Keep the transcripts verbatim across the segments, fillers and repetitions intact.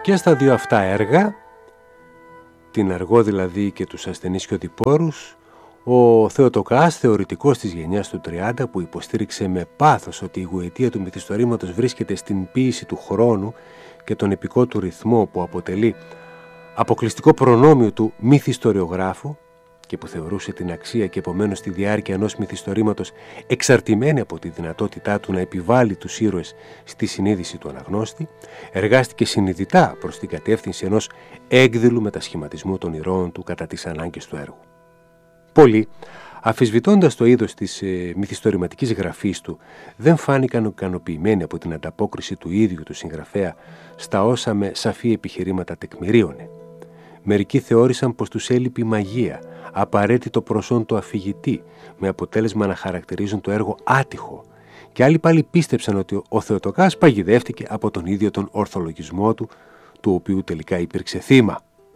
Και στα δύο αυτά έργα, την Αργό δηλαδή και τους ασθενείς και οδηπόρους, ο Θεοτοκάς, θεωρητικός της γενιάς του τριάντα, που υποστήριξε με πάθος ότι η γοητεία του μυθιστορήματος βρίσκεται στην ποίηση του χρόνου και τον επικό του ρυθμό που αποτελεί αποκλειστικό προνόμιο του μυθιστοριογράφου και που θεωρούσε την αξία και επομένως τη διάρκεια ενός μυθιστορήματος εξαρτημένη από τη δυνατότητά του να επιβάλλει τους ήρωες στη συνείδηση του αναγνώστη, εργάστηκε συνειδητά προς την κατεύθυνση ενός έκδηλου μετασχηματισμού των ηρώων του κατά τις ανάγκες του έργου. Πολλοί, αμφισβητώντας το είδος της ε, μυθιστορηματικής γραφής του, δεν φάνηκαν ικανοποιημένοι από την ανταπόκριση του ίδιου του συγγραφέα στα όσα με σαφή επιχειρήματα τεκμηρίωνε. Μερικοί θεώρησαν πως τους έλειπε μαγεία, απαραίτητο προσόν του αφηγητή, με αποτέλεσμα να χαρακτηρίζουν το έργο άτυχο, και άλλοι πάλι πίστεψαν ότι ο Θεοτοκάς παγιδεύτηκε από τον ίδιο τον ορθολογισμό του, του οποίου τελικά υπήρξε θύμα.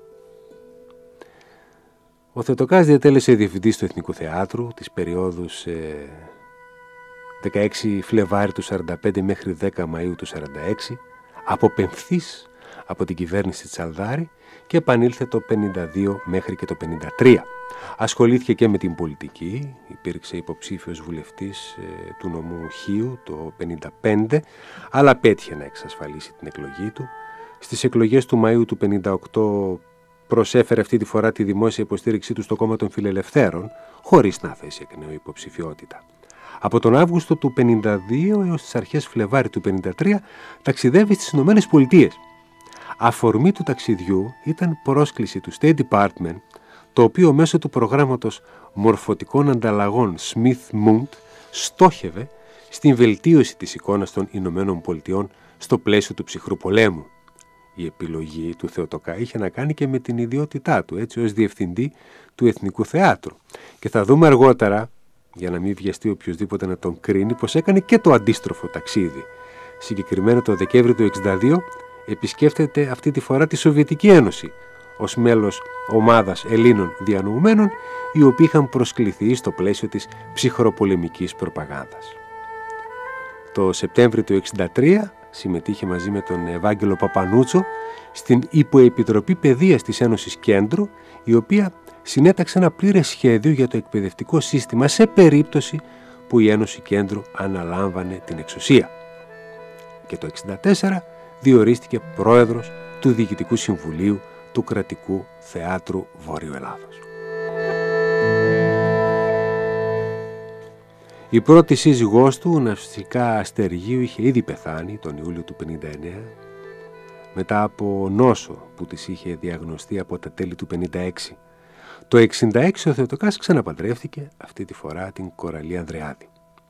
Ο Θεοτοκάς διατέλεσε διευθυντής του Εθνικού Θεάτρου τις περιόδους ε, δεκαέξι Φλεβάρι του σαράντα πέντε μέχρι δέκα Μαΐου του σαράντα έξι, αποπεμφθής από την κυβέρνηση Τσαλδάρη, και επανήλθε το πενήντα δύο μέχρι και το πενήντα τρία. Ασχολήθηκε και με την πολιτική, υπήρξε υποψήφιος βουλευτής ε, του νομού Χίου το πενήντα πέντε, αλλά πέτυχε να εξασφαλίσει την εκλογή του. Στις εκλογές του Μαΐου του πενήντα οκτώ προσέφερε αυτή τη φορά τη δημόσια υποστήριξή του στο κόμμα των Φιλελευθέρων, χωρίς να θέσει εκ νέου υποψηφιότητα. Από τον Αύγουστο του πενήντα δύο έως τις αρχές Φλεβάρι του πενήντα τρία ταξιδεύει στις Ηνωμένες Πολιτείες. Αφορμή του ταξιδιού ήταν πρόσκληση του State Department, το οποίο μέσω του προγράμματος μορφωτικών ανταλλαγών Smith-Munt στόχευε στην βελτίωση της εικόνας των Ηνωμένων Πολιτειών στο πλαίσιο του ψυχρού πολέμου. Η επιλογή του Θεοτοκά είχε να κάνει και με την ιδιότητά του, έτσι ως διευθυντή του Εθνικού Θεάτρου. Και θα δούμε αργότερα, για να μην βιαστεί οποιοδήποτε να τον κρίνει, πως έκανε και το αντίστροφο ταξίδι. Συγκεκριμένα το Δεκέμβριο του εξήντα δύο επισκέφτεται αυτή τη φορά τη Σοβιετική Ένωση ως μέλος ομάδας Ελλήνων διανοουμένων, οι οποίοι είχαν προσκληθεί στο πλαίσιο της ψυχροπολεμικής προπαγάνδας. Το Σεπτέμβριο του εξήντα τρία συμμετείχε μαζί με τον Ευάγγελο Παπανούτσο στην Υποεπιτροπή Παιδείας της Ένωσης Κέντρου, η οποία συνέταξε ένα πλήρες σχέδιο για το εκπαιδευτικό σύστημα σε περίπτωση που η Ένωση Κέντρου αναλάμβανε την εξουσία. Και το εξήντα τέσσερα διορίστηκε πρόεδρος του Διοικητικού Συμβουλίου του Κρατικού Θεάτρου Βόρειο Ελλάδος. Η πρώτη σύζυγός του, Ναυσικά Αστεργίου, είχε ήδη πεθάνει τον Ιούλιο του πενήντα εννέα, μετά από νόσο που της είχε διαγνωστεί από τα τέλη του πενήντα έξι. Το εξήντα έξι ο Θεοτοκάς ξαναπαντρεύτηκε, αυτή τη φορά την Κοραλή Ανδρεάδη.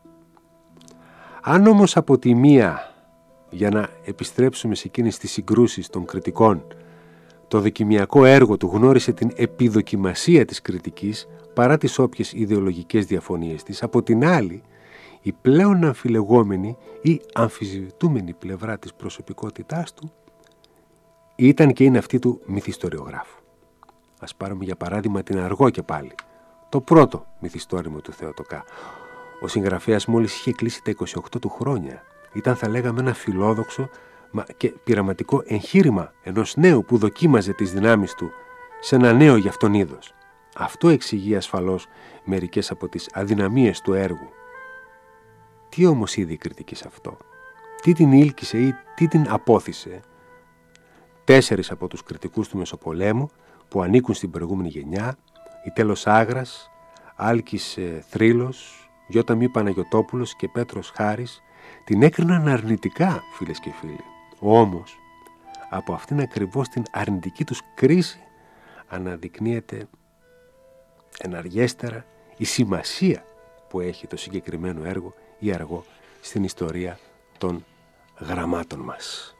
Αν όμως από τη μία, για να επιστρέψουμε σε εκείνες τις συγκρούσεις των κριτικών, το δοκιμιακό έργο του γνώρισε την επιδοκιμασία της κριτικής παρά τις όποιες ιδεολογικές διαφωνίες της, από την άλλη η πλέον αμφιλεγόμενη ή αμφισβητούμενη πλευρά της προσωπικότητάς του ήταν και είναι αυτή του μυθιστοριογράφου. Ας πάρουμε για παράδειγμα την Αργό και πάλι, το πρώτο μυθιστόρημα του Θεοτοκά. Ο συγγραφέας μόλις είχε κλείσει τα είκοσι οκτώ του χρόνια. Ήταν, θα λέγαμε, ένα φιλόδοξο μα και πειραματικό εγχείρημα ενός νέου που δοκίμαζε τις δυνάμεις του σε ένα νέο για αυτόν είδος. Αυτό εξηγεί ασφαλώς μερικές από τις αδυναμίες του έργου. Τι όμως είδε η κριτική σε αυτό? Τι την ήλκησε ή τι την απόθυσε? Τέσσερις από τους κριτικούς του Μεσοπολέμου που ανήκουν στην προηγούμενη γενιά, η Τέλος Άγρας, Άλκης ε, Θρύλος, Γιώτα Μη Παναγιωτόπουλος και Πέτρος Χάρης, την έκριναν αρνητικά, φίλες και φίλοι. Όμως, από αυτήν ακριβώς την αρνητική τους κρίση αναδεικνύεται εναργέστερα η σημασία που έχει το συγκεκριμένο έργο ή αργό στην ιστορία των γραμμάτων μας.